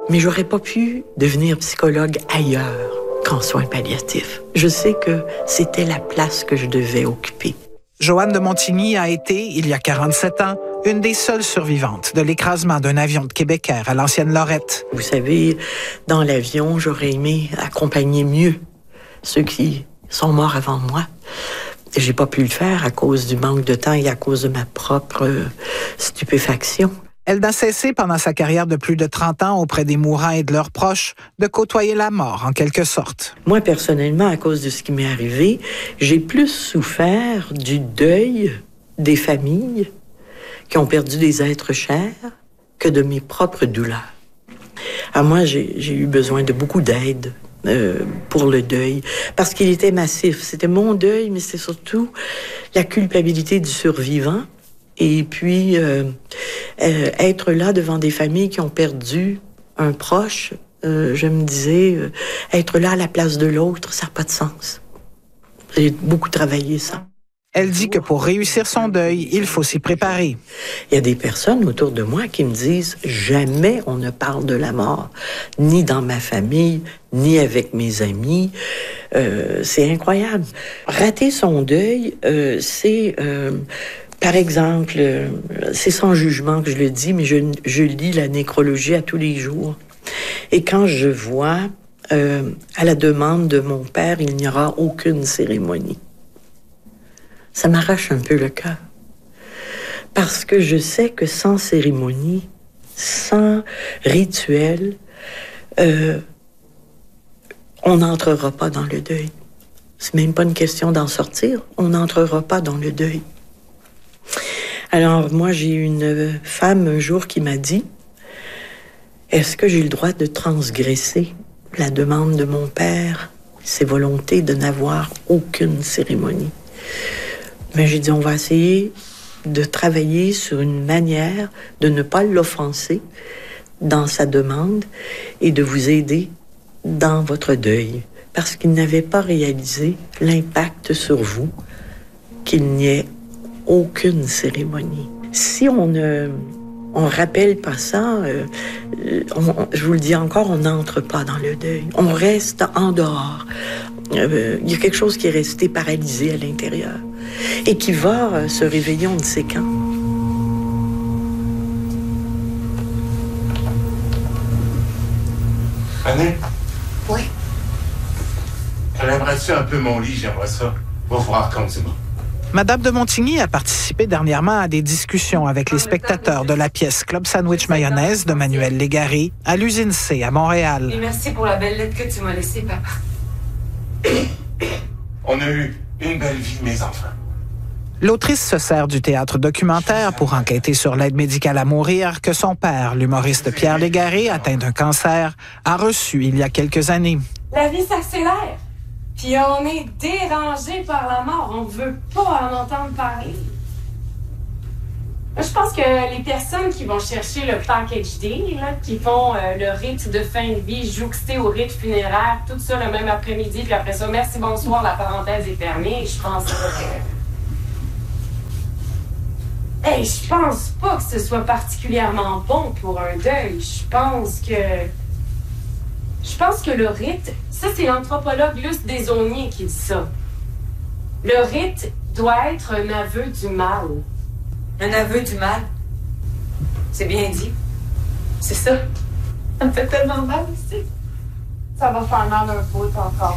Mais j'aurais pas pu devenir psychologue ailleurs qu'en soins palliatifs. Je sais que c'était la place que je devais occuper. Joanne de Montigny a été, il y a 47 ans, une des seules survivantes de l'écrasement d'un avion de Québécois à l'ancienne Lorette. Vous savez, dans l'avion, j'aurais aimé accompagner mieux ceux qui sont morts avant moi. J'ai pas pu le faire à cause du manque de temps et à cause de ma propre stupéfaction. Elle n'a cessé pendant sa carrière de plus de 30 ans auprès des mourants et de leurs proches de côtoyer la mort en quelque sorte. Moi, personnellement, à cause de ce qui m'est arrivé, j'ai plus souffert du deuil des familles qui ont perdu des êtres chers que de mes propres douleurs. Alors moi, j'ai eu besoin de beaucoup d'aide pour le deuil, parce qu'il était massif. C'était mon deuil, mais c'était surtout la culpabilité du survivant. Et puis, être là devant des familles qui ont perdu un proche, je me disais, être là à la place de l'autre, ça n'a pas de sens. J'ai beaucoup travaillé ça. Elle dit que pour réussir son deuil, il faut s'y préparer. Il y a des personnes autour de moi qui me disent « Jamais on ne parle de la mort, ni dans ma famille, ni avec mes amis. » C'est incroyable. Rater son deuil, c'est... Par exemple, c'est sans jugement que je le dis, mais je lis la nécrologie à tous les jours. Et quand je vois, à la demande de mon père, il n'y aura aucune cérémonie, ça m'arrache un peu le cœur. Parce que je sais que sans cérémonie, sans rituel, on n'entrera pas dans le deuil. C'est même pas une question d'en sortir, on n'entrera pas dans le deuil. Alors, moi, j'ai eu une femme un jour qui m'a dit « Est-ce que j'ai le droit de transgresser la demande de mon père, ses volontés de n'avoir aucune cérémonie? » Mais j'ai dit « On va essayer de travailler sur une manière de ne pas l'offenser dans sa demande et de vous aider dans votre deuil. » Parce qu'il n'avait pas réalisé l'impact sur vous qu'il n'y ait aucune cérémonie. Si on ne rappelle pas ça, je vous le dis encore, on n'entre pas dans le deuil. On reste en dehors. Il y a quelque chose qui est resté paralysé à l'intérieur et qui va se réveiller on ne sait quand. Annie? Oui. Relèverais-tu un peu mon lit? J'aimerais ça. Va voir comme c'est bon. Madame de Montigny a participé dernièrement à des discussions avec les spectateurs de la pièce Club Sandwich Mayonnaise de Manuel Légaré à l'usine C à Montréal. Et merci pour la belle lettre que tu m'as laissée, papa. On a eu une belle vie, mes enfants. L'autrice se sert du théâtre documentaire pour enquêter sur l'aide médicale à mourir que son père, l'humoriste Pierre Légaré, atteint d'un cancer, a reçu il y a quelques années. La vie s'accélère. Puis on est dérangé par la mort. On veut pas en entendre parler. Je pense que les personnes qui vont chercher le package deal, là, qui font le rite de fin de vie jouxté au rite funéraire, tout ça le même après-midi, puis après ça, merci, bonsoir, la parenthèse est fermée, je pense que... je pense pas que ce soit particulièrement bon pour un deuil. Je pense que le rite... Ça, c'est l'anthropologue Luce Desaulniers qui dit ça. Le rite doit être un aveu du mal. Un aveu du mal? C'est bien dit. C'est ça. Ça me fait tellement mal ici. Ça va faire mal un peu encore.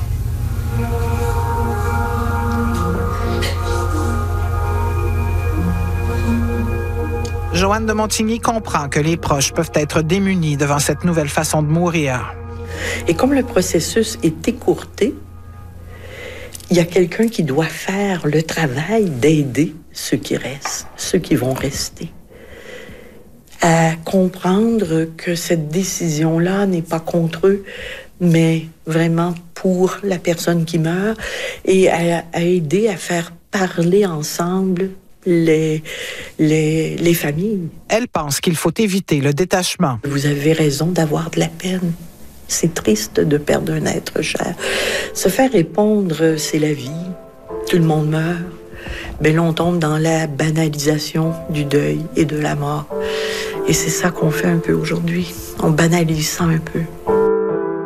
Joanne de Montigny comprend que les proches peuvent être démunis devant cette nouvelle façon de mourir. Et comme le processus est écourté, il y a quelqu'un qui doit faire le travail d'aider ceux qui restent, ceux qui vont rester, à comprendre que cette décision-là n'est pas contre eux, mais vraiment pour la personne qui meurt, et à aider à faire parler ensemble les familles. Elle pense qu'il faut éviter le détachement. Vous avez raison d'avoir de la peine. C'est triste de perdre un être cher. Se faire répondre, c'est la vie. Tout le monde meurt. Mais là, on tombe dans la banalisation du deuil et de la mort. Et c'est ça qu'on fait un peu aujourd'hui. On banalise ça un peu.